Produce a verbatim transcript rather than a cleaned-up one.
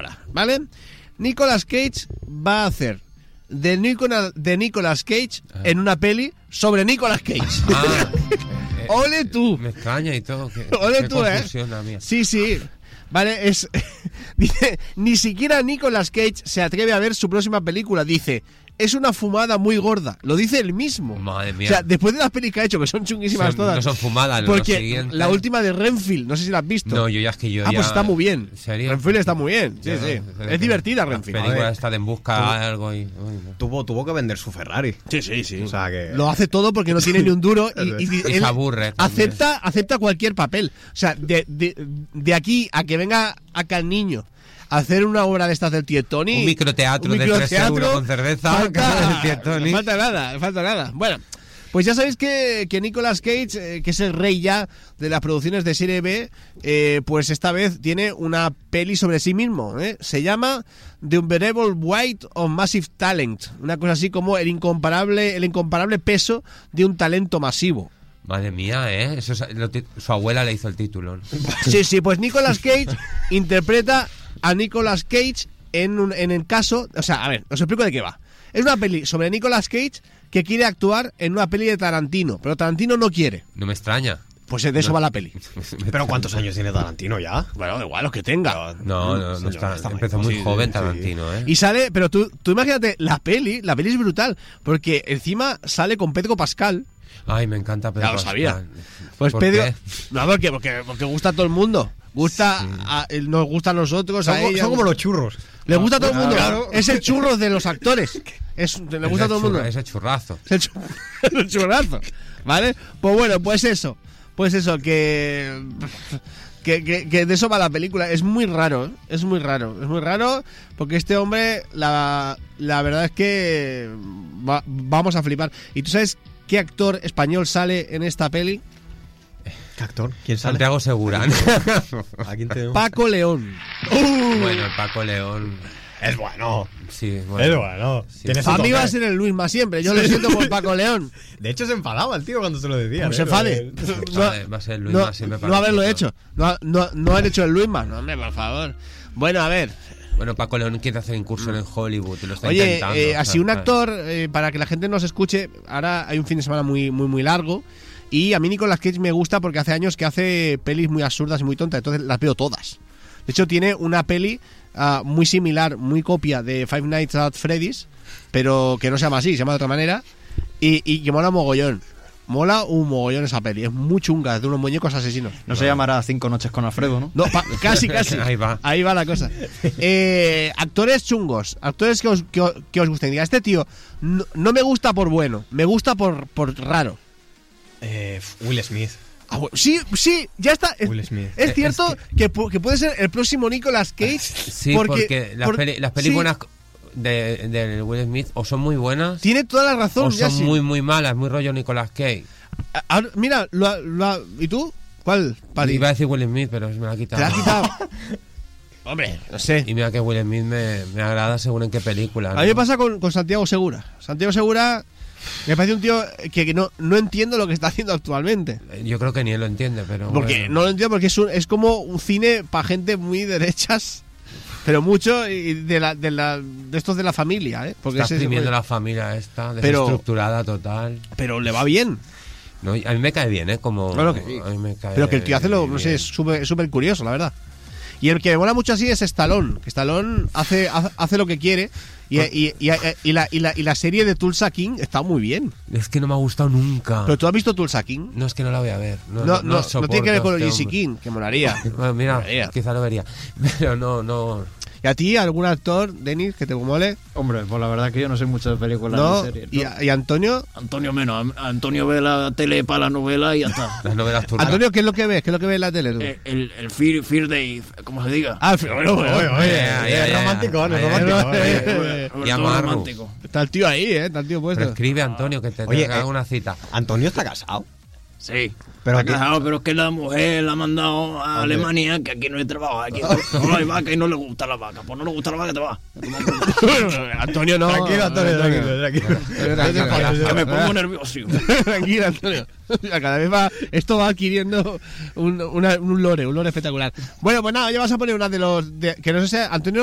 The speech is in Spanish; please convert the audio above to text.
ahora, ¿vale? Nicolas Cage va a hacer de, Nicola, de Nicolas Cage ah. en una peli sobre Nicolas Cage. Ah, ¡Ole tú! Me extraña y todo. Que, ¡Ole qué tú, eh! La mía. Sí, sí. Vale, es... Dice, ni siquiera Nicolas Cage se atreve a ver su próxima película. Dice, es una fumada muy gorda. Lo dice él mismo. Madre mía. O sea, después de las pelis que ha hecho, que son chunguísimas son, todas. No son fumadas, porque la última de Renfield, no sé si la has visto. No, yo ya es que yo Ah, ya... pues está muy bien. ¿Serio? Renfield está muy bien, sí, ya, sí. Es que... divertida Renfield. La película está de en busca tuvo, de algo y... Uy, no. tuvo, tuvo que vender su Ferrari. Sí, sí, sí. O sea que... Lo hace todo porque no tiene ni un duro y, y, y, y él se aburre. Acepta, acepta cualquier papel. O sea, de, de, de aquí a que venga acá el niño hacer una obra de estas del tío Tony, un microteatro, un microteatro de tres euros con cerveza, falta, tío Tony. no falta nada, no falta nada. Bueno, pues ya sabéis que, que Nicolas Cage, eh, que es el rey ya de las producciones de serie B, eh, pues esta vez tiene una peli sobre sí mismo, ¿eh? Se llama The Unbearable Weight of Massive Talent, una cosa así como el incomparable, el incomparable peso de un talento masivo. Madre mía, ¿eh? Eso es, lo, su abuela le hizo el título. Sí, sí, pues Nicolas Cage interpreta a Nicolas Cage en, un, en el caso... O sea, a ver, os explico de qué va. Es una peli sobre Nicolas Cage que quiere actuar en una peli de Tarantino, pero Tarantino no quiere. No me extraña. Pues de eso no. va la peli. ¿Pero cuántos años tiene Tarantino ya? Bueno, igual los que tenga. No, no, no está, está empezó muy sí, joven Tarantino, sí. ¿eh? Y sale, pero tú, tú imagínate, la peli, la peli es brutal, porque encima sale con Pedro Pascal. Ay, me encanta Pedro ya lo Pascal. sabía. Pues ¿Por Pedro... qué? No, porque, porque, porque gusta a todo el mundo. Gusta sí. a, nos gusta a nosotros, son, a ella. Son como los churros. Le gusta a todo el mundo. Claro. Es el churro de los actores. Es, le gusta a todo el mundo. Es el churrazo. Es el, chur, el churrazo. ¿Vale? Pues bueno, pues eso. Pues eso, que, que, que, que de eso va la película. Es muy raro, ¿eh? Es muy raro. Es muy raro porque este hombre, la, la verdad es que va, vamos a flipar. ¿Y tú sabes qué actor español sale en esta peli? ¿Qué actor? ¿Quién sale? Santiago Segura. ¿A quién te... Paco León. Uh. Bueno, el Paco León... Es bueno. Sí, bueno. Es bueno. Sí. A mí va a ser el Luisma siempre. Yo sí. lo siento por Paco León. De hecho, se enfadaba el tío cuando se lo decía. No ¿eh? se enfade. No, va a ser el Luisma no, siempre. No haberlo hecho. No, no, no han hecho el Luisma. No, hombre, por favor. Bueno, a ver. Bueno, Paco León quiere hacer incursión en Hollywood. Lo está Oye, intentando. Eh, así un actor, eh, para que la gente nos escuche, ahora hay un fin de semana muy, muy, muy largo. Y a mí Nicolas Cage me gusta porque hace años que hace pelis muy absurdas y muy tontas. Entonces las veo todas. De hecho, tiene una peli uh, muy similar, muy copia de Five Nights at Freddy's, pero que no se llama así, se llama de otra manera, y, y que mola mogollón. Mola un mogollón esa peli, es muy chunga, es de unos muñecos asesinos. No bueno. Se llamará Cinco noches con Alfredo, ¿no? No, pa, casi, casi. Ahí va. Ahí va la cosa. Eh, actores chungos, actores que os, que, que os gusten. Diga, este tío no, no me gusta por bueno, me gusta por, por raro. Eh, Will Smith. Ah, bueno, sí, sí, ya está. Es, Will Smith. es cierto es que... Que, que puede ser el próximo Nicolas Cage. Sí, porque, porque las, por, peli, las pelis sí. buenas de, de Will Smith o son muy buenas. Tiene toda la razón. O ya son sí. muy, muy malas, muy rollo Nicolas Cage. Ahora, mira, lo, lo, ¿y tú? ¿Cuál? Pali? Iba a decir Will Smith, pero me la ha quitado. ¿Te la ha quitado? Hombre, no sé. Y mira que Will Smith me, me agrada según en qué película. A ¿no? mí me pasa con, con Santiago Segura. Santiago Segura me parece un tío que, que no, no entiendo lo que está haciendo actualmente. Yo creo que ni él lo entiende, pero porque bueno. no lo entiendo porque es, un, es como un cine para gente muy derechas, pero mucho y de la, de la de estos de la familia, ¿eh? Porque está exprimiendo la familia esta, desestructurada total. Pero le va bien. No, a mí me cae bien, ¿eh? Como, claro que sí. A mí me cae pero que el tío hace lo, no bien. sé, es súper súper curioso, la verdad. Y el que me mola mucho así es Stallone, que Stallone hace, hace lo que quiere y, y, y, y, la, y, la, y la serie de Tulsa King está muy bien. Es que no me ha gustado nunca. ¿Pero tú has visto Tulsa King? No, es que no la voy a ver. No, no, no, no, no, no tiene que ver con el Jesse King, que molaría. Bueno, mira, molaría. quizá lo vería. Pero no, no... ¿Y a ti, algún actor, Denis, que te mole? Hombre, pues la verdad que yo no sé mucho de películas no, ni series. ¿no? ¿Y, a, ¿Y Antonio? Antonio menos. Antonio ve la tele para la novela y ya está. Las novelas turcas. Antonio, ¿qué es lo que ves? ¿Qué es lo que ves en la tele? Tú? El, el, el Fear, Fear Day, ¿cómo se diga? Ah, el Fear Day. Oye, oye, oye. Es romántico, no es romántico. Y amargo. Está el tío ahí, ¿eh? Está el tío puesto. Pero escribe, Antonio, que te oye, haga eh, una cita. ¿Antonio está casado? Sí. Pero, está casado, pero es que la mujer la ha mandado a ¿dónde? Alemania, que aquí no hay trabajo, aquí no hay vaca y no le gusta la vaca. Pues no le gusta la vaca, te va. Antonio, no. Tranquilo, Antonio, tranquilo, tranquilo. tranquilo, tranquilo. Que me pongo nervioso. Tranquilo, Antonio. Cada vez va, esto va adquiriendo un, una, un lore, un lore espectacular. Bueno, pues nada, ya vas a poner una de los... De, que no sé si Antonio